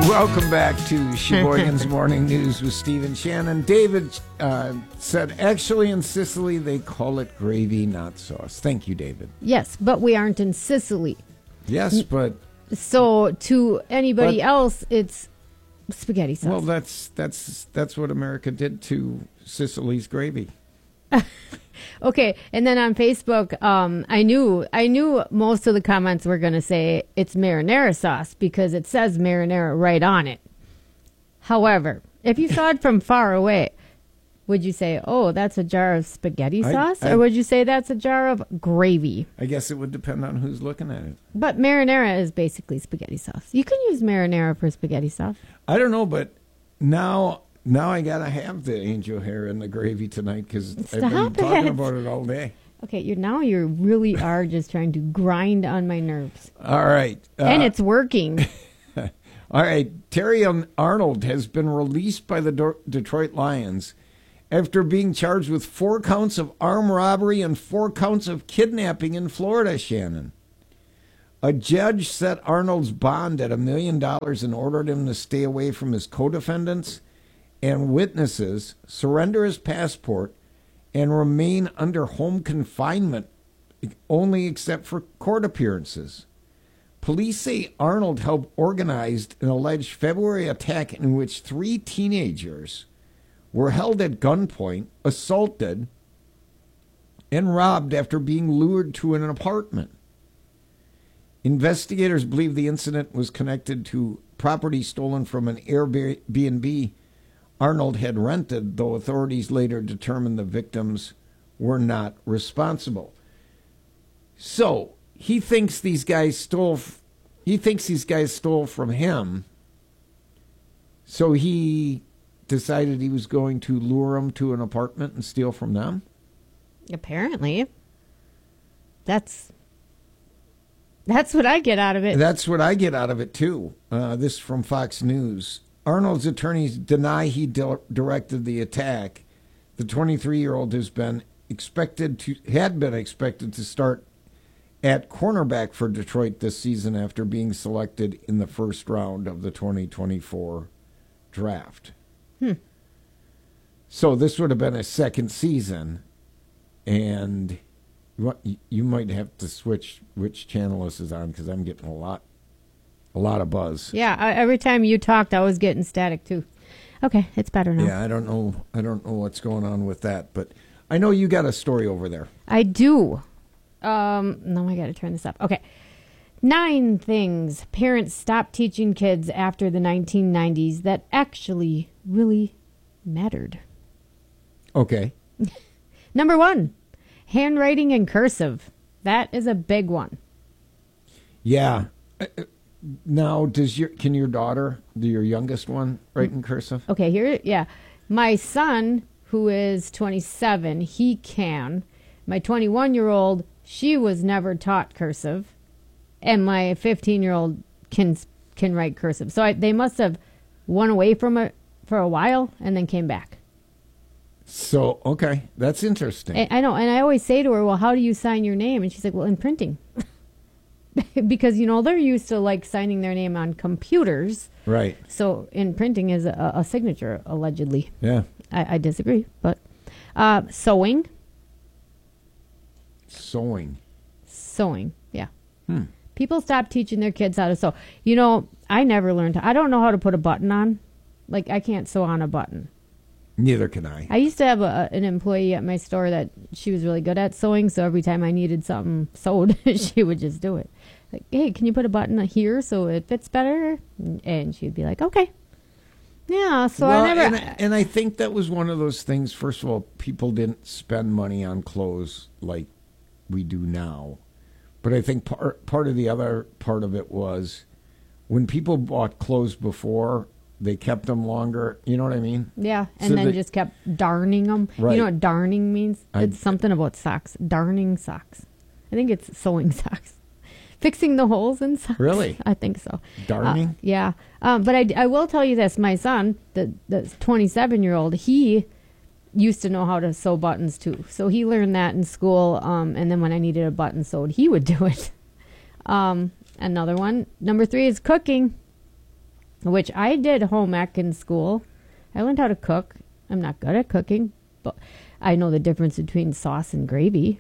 Welcome back to Sheboygan's Morning News with Steve and Shannon. David said, actually in Sicily, they call it gravy, not sauce. Thank you, David. Yes, but we aren't in Sicily. Yes, but... So to anybody else, it's spaghetti sauce. Well, that's what America did to Sicily's gravy. Okay, and then on Facebook, I knew most of the comments were going to say it's marinara sauce because it says marinara right on it. However, if you saw it from far away, would you say, oh, that's a jar of spaghetti sauce? Or would you say that's a jar of gravy? I guess it would depend on who's looking at it. But marinara is basically spaghetti sauce. You can use marinara for spaghetti sauce. I don't know, but now I got to have the angel hair in the gravy tonight because I've been talking about it all day. Okay, you really are just trying to grind on my nerves. All right. And it's working. All right. Terry Arnold has been released by the Detroit Lions after being charged with 4 counts of armed robbery and 4 counts of kidnapping in Florida, Shannon. A judge set Arnold's bond at $1 million and ordered him to stay away from his co-defendants and witnesses, surrender his passport, and remain under home confinement only except for court appearances. Police say Arnold helped organize an alleged February attack in which 3 teenagers were held at gunpoint, assaulted, and robbed after being lured to an apartment. Investigators believe the incident was connected to property stolen from an Airbnb Arnold had rented, though authorities later determined the victims were not responsible. So he thinks these guys stole from him. So he decided he was going to lure them to an apartment and steal from them? Apparently. That's what I get out of it. That's what I get out of it, too. This is from Fox News. Arnold's attorneys deny he directed the attack. The 23-year-old had been expected to start at cornerback for Detroit this season after being selected in the first round of the 2024 draft. So this would have been a second season, and you might have to switch which channel this is on because I'm getting a lot of buzz. Yeah, every time you talked, I was getting static too. Okay, it's better now. Yeah, I don't know what's going on with that, but I know you got a story over there. I do. No, I got to turn this up. Okay. 9 things parents stopped teaching kids after the 1990s that actually really mattered. Okay. Number 1, handwriting in cursive. That is a big one. Yeah. Now, can your daughter, your youngest one, write in cursive? Okay, yeah. My son, who is 27, he can. My 21-year-old, she was never taught cursive. And my 15-year-old can write cursive. So they must have went away from it for a while and then came back. So, okay, that's interesting. I know, and I always say to her, well, how do you sign your name? And she's like, well, in printing. Because, they're used to, like, signing their name on computers. Right. So in printing is a signature, allegedly. Yeah. I disagree, but sewing. Sewing, yeah. People stop teaching their kids how to sew. I never learned. I don't know how to put a button on. Like, I can't sew on a button. Neither can I. I used to have an employee at my store that she was really good at sewing, so every time I needed something sewed, she would just do it. Like, hey, can you put a button here so it fits better? And she'd be like, okay. Yeah, so I never... And I think that was one of those things, first of all, people didn't spend money on clothes like we do now. But I think part of the other part of it was when people bought clothes before, they kept them longer. You know what I mean? Yeah, and then just kept darning them. Right. You know what darning means? It's something about socks. Darning socks. I think it's sewing socks. Fixing the holes in socks. Really? I think so. Darning? Yeah. But I will tell you this. My son, the 27-year-old, he used to know how to sew buttons too. So he learned that in school. And then when I needed a button sewed, he would do it. Another one. Number 3 is cooking. which I did home ec in school. I learned how to cook. I'm not good at cooking, but I know the difference between sauce and gravy.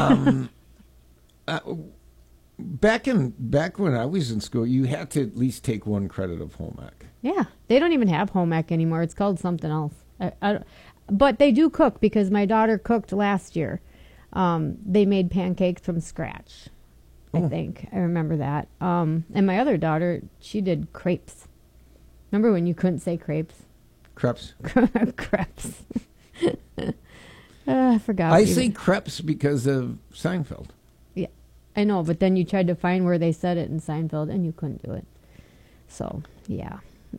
Back when I was in school, you had to at least take one credit of home ec. Yeah, they don't even have home ec anymore. It's called something else. But they do cook because my daughter cooked last year. They made pancakes from scratch. I think I remember that. And my other daughter, she did crepes. Remember when you couldn't say crepes? Crepes. Crepes. I forgot. I say crepes because of Seinfeld. Yeah, I know. But then you tried to find where they said it in Seinfeld, and you couldn't do it. So yeah.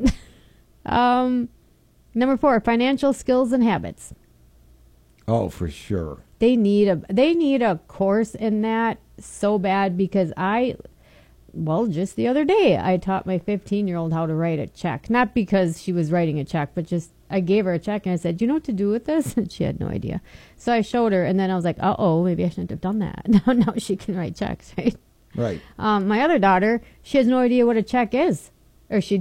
Number 4, financial skills and habits. Oh, for sure. They need a course in that so bad because just the other day I taught my 15-year-old how to write a check. Not because she was writing a check, but just I gave her a check and I said, "Do you know what to do with this?" And she had no idea. So I showed her, and then I was like, maybe I shouldn't have done that. Now she can write checks, right? Right. My other daughter, she has no idea what a check is, or she